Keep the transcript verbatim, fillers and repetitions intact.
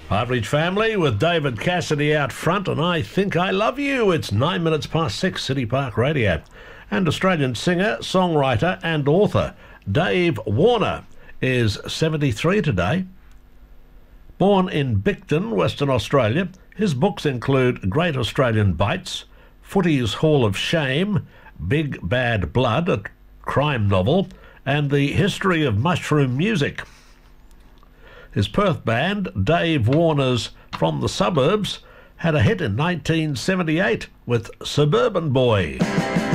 Average Family with David Cassidy out front, and I Think I Love You. It's nine minutes past six, City Park Radio. And Australian singer, songwriter and author Dave Warner is seventy-three today. Born in Bicton, Western Australia, his books include Great Australian Bites, Footy's Hall of Shame, Big Bad Blood, a crime novel, and The History of Mushroom Music. His Perth band, Dave Warner's From the Suburbs, had a hit in nineteen seventy-eight with Suburban Boy.